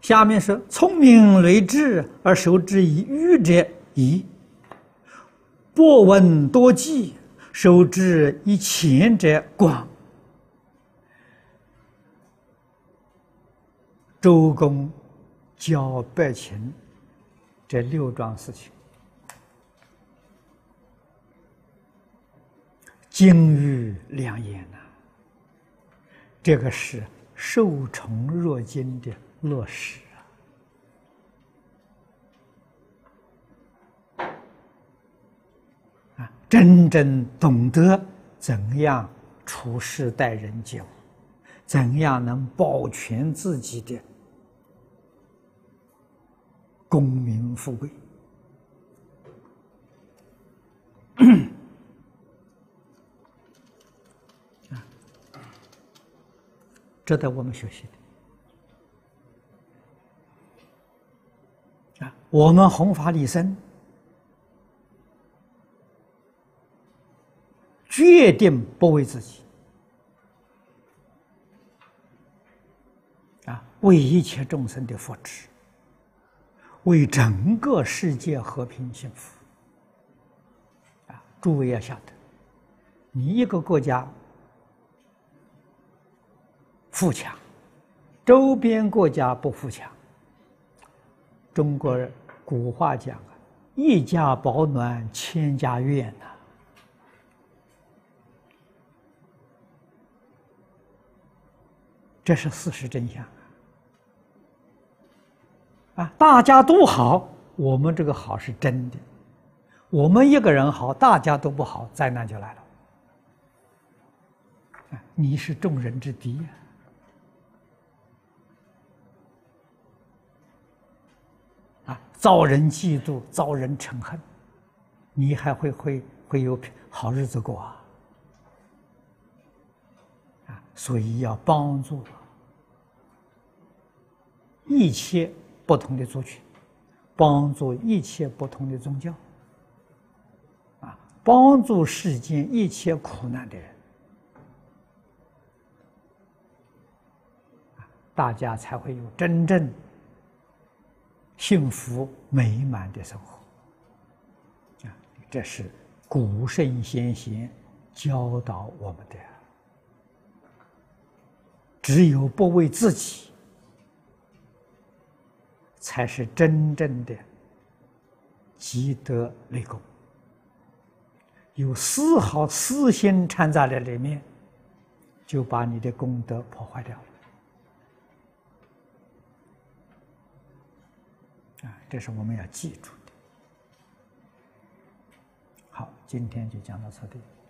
下面是聪明睿智而受之以愚者宜，博闻多记，受之以浅者广。周公教百姓这6桩事情，金玉良言呐，这个是受宠若惊的落实啊！真正懂得怎样处事待人接物，怎样能保全自己的功名富贵。值得我们学习的我们弘法利生，决定不为自己为一切众生的福祉，为整个世界和平幸福诸位要晓得，你一个国家富强，周边国家不富强。中国古话讲一家保暖千家怨呐。这是事实真相大家都好，我们这个好是真的；我们一个人好，大家都不好，灾难就来了。你是众人之敌遭人嫉妒，遭人嗔恨，你还会有好日子过所以要帮助一切不同的族群，帮助一切不同的宗教帮助世间一切苦难的人大家才会有真正幸福美满的生活这是古圣先贤教导我们的只有不为自己，才是真正的积德累功。有丝毫私心掺杂在里面，就把你的功德破坏掉了这是我们要记住的。好，今天就讲到这里。